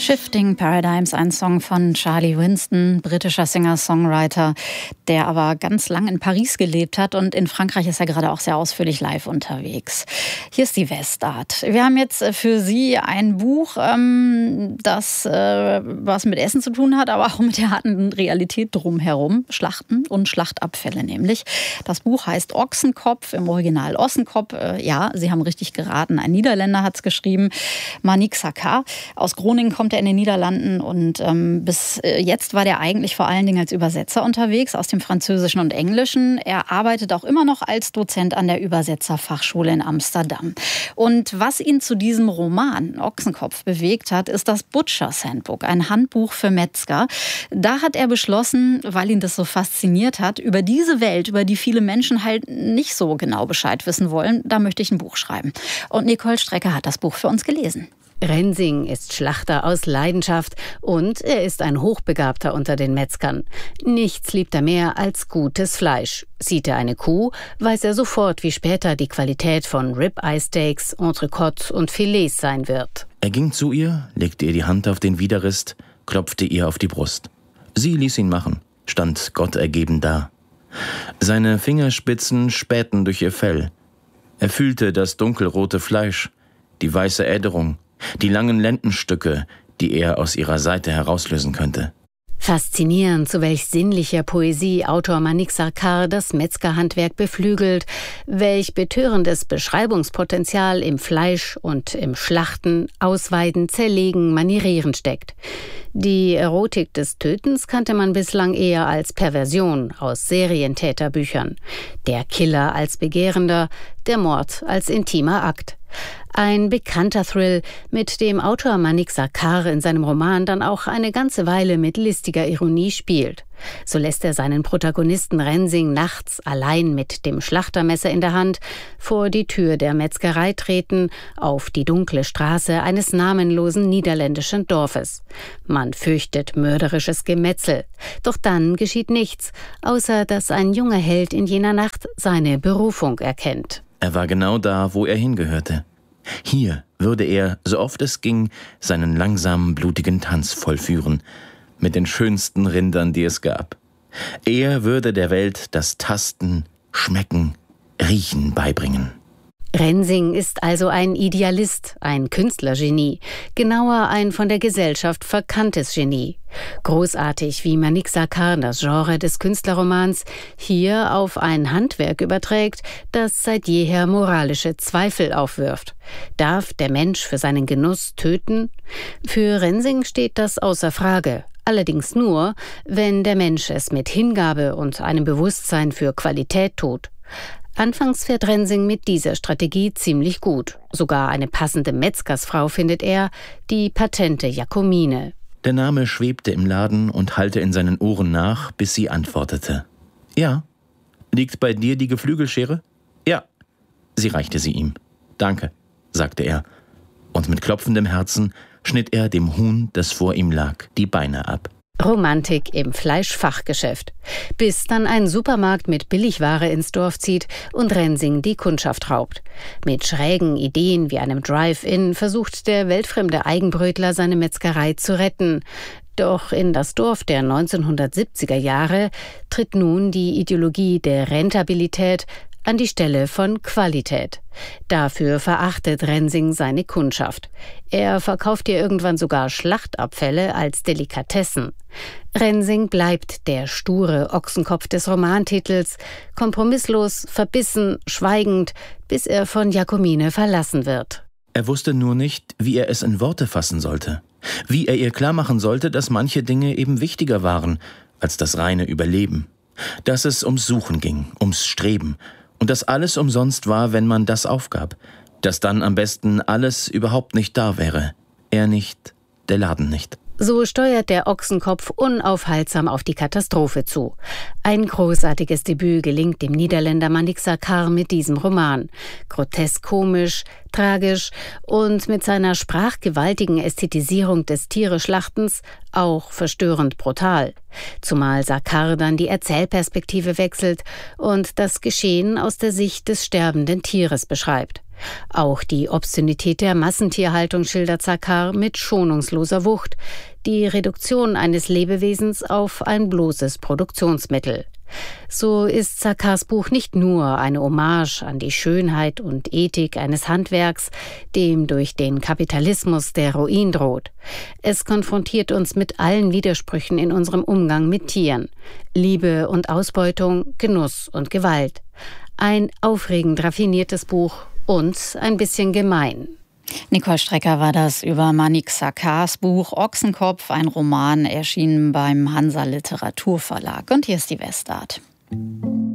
Shifting Paradigms, ein Song von Charlie Winston, britischer Singer-Songwriter, der aber ganz lang in Paris gelebt hat, und in Frankreich ist er gerade auch sehr ausführlich live unterwegs. Hier ist die Westart. Wir haben jetzt für Sie ein Buch, das was mit Essen zu tun hat, aber auch mit der harten Realität drumherum. Schlachten und Schlachtabfälle nämlich. Das Buch heißt Ochsenkopf, im Original Ossenkopf. Ja, Sie haben richtig geraten. Ein Niederländer hat es geschrieben. Manik Sarkar. Aus Groningen kommt er in den Niederlanden, und bis jetzt war der eigentlich vor allen Dingen als Übersetzer unterwegs aus dem Französischen und Englischen. Er arbeitet auch immer noch als Dozent an der Übersetzerfachschule in Amsterdam. Und was ihn zu diesem Roman Ochsenkopf bewegt hat, ist das Butcher's Handbook, ein Handbuch für Metzger. Da hat er beschlossen, weil ihn das so fasziniert hat, über diese Welt, über die viele Menschen halt nicht so genau Bescheid wissen wollen, da möchte ich ein Buch schreiben. Und Nicole Strecker hat das Buch für uns gelesen. Rensing ist Schlachter aus Leidenschaft und er ist ein Hochbegabter unter den Metzgern. Nichts liebt er mehr als gutes Fleisch. Sieht er eine Kuh, weiß er sofort, wie später die Qualität von Ribeye-Steaks, Entrecote und Filets sein wird. Er ging zu ihr, legte ihr die Hand auf den Widerrist, klopfte ihr auf die Brust. Sie ließ ihn machen, stand Gott ergeben da. Seine Fingerspitzen spähten durch ihr Fell. Er fühlte das dunkelrote Fleisch, die weiße Äderung, die langen Lendenstücke, die er aus ihrer Seite herauslösen könnte. Faszinierend, zu welch sinnlicher Poesie Autor Manik Sarkar das Metzgerhandwerk beflügelt, welch betörendes Beschreibungspotenzial im Fleisch und im Schlachten, Ausweiden, Zerlegen, Manierieren steckt. Die Erotik des Tötens kannte man bislang eher als Perversion aus Serientäterbüchern. Der Killer als Begehrender, der Mord als intimer Akt. Ein bekannter Thrill, mit dem Autor Manik Sarkar in seinem Roman dann auch eine ganze Weile mit listiger Ironie spielt. So lässt er seinen Protagonisten Rensing nachts allein mit dem Schlachtermesser in der Hand vor die Tür der Metzgerei treten, auf die dunkle Straße eines namenlosen niederländischen Dorfes. Man fürchtet mörderisches Gemetzel. Doch dann geschieht nichts, außer dass ein junger Held in jener Nacht seine Berufung erkennt. Er war genau da, wo er hingehörte. Hier würde er, so oft es ging, seinen langsamen, blutigen Tanz vollführen, mit den schönsten Rindern, die es gab. Er würde der Welt das Tasten, Schmecken, Riechen beibringen. Rensing ist also ein Idealist, ein Künstlergenie, genauer ein von der Gesellschaft verkanntes Genie. Großartig, wie Manik Sarkar das Genre des Künstlerromans hier auf ein Handwerk überträgt, das seit jeher moralische Zweifel aufwirft. Darf der Mensch für seinen Genuss töten? Für Rensing steht das außer Frage. Allerdings nur, wenn der Mensch es mit Hingabe und einem Bewusstsein für Qualität tut. Anfangs fährt Rensing mit dieser Strategie ziemlich gut. Sogar eine passende Metzgersfrau findet er, die patente Jacomine. Der Name schwebte im Laden und hallte in seinen Ohren nach, bis sie antwortete. Ja. Liegt bei dir die Geflügelschere? Ja. Sie reichte sie ihm. Danke, sagte er. Und mit klopfendem Herzen schnitt er dem Huhn, das vor ihm lag, die Beine ab. Romantik im Fleischfachgeschäft. Bis dann ein Supermarkt mit Billigware ins Dorf zieht und Rensing die Kundschaft raubt. Mit schrägen Ideen wie einem Drive-In versucht der weltfremde Eigenbrötler seine Metzgerei zu retten. Doch in das Dorf der 1970er Jahre tritt nun die Ideologie der Rentabilität an die Stelle von Qualität. Dafür verachtet Rensing seine Kundschaft. Er verkauft ihr irgendwann sogar Schlachtabfälle als Delikatessen. Rensing bleibt der sture Ochsenkopf des Romantitels, kompromisslos, verbissen, schweigend, bis er von Jacomine verlassen wird. Er wusste nur nicht, wie er es in Worte fassen sollte. Wie er ihr klarmachen sollte, dass manche Dinge eben wichtiger waren als das reine Überleben. Dass es ums Suchen ging, ums Streben. Und dass alles umsonst war, wenn man das aufgab. Dass dann am besten alles überhaupt nicht da wäre. Er nicht, der Laden nicht. So steuert der Ochsenkopf unaufhaltsam auf die Katastrophe zu. Ein großartiges Debüt gelingt dem Niederländer Manik Sarkar mit diesem Roman. Grotesk komisch, tragisch und mit seiner sprachgewaltigen Ästhetisierung des Tiereschlachtens auch verstörend brutal. Zumal Sarkar dann die Erzählperspektive wechselt und das Geschehen aus der Sicht des sterbenden Tieres beschreibt. Auch die Obszönität der Massentierhaltung schildert Sarkar mit schonungsloser Wucht, die Reduktion eines Lebewesens auf ein bloßes Produktionsmittel. So ist Sarkars Buch nicht nur eine Hommage an die Schönheit und Ethik eines Handwerks, dem durch den Kapitalismus der Ruin droht. Es konfrontiert uns mit allen Widersprüchen in unserem Umgang mit Tieren: Liebe und Ausbeutung, Genuss und Gewalt. Ein aufregend raffiniertes Buch und ein bisschen gemein. Nicole Strecker war das über Manik Sarkars Buch Ochsenkopf, ein Roman, erschienen beim Hansa Literaturverlag. Und hier ist die Westart.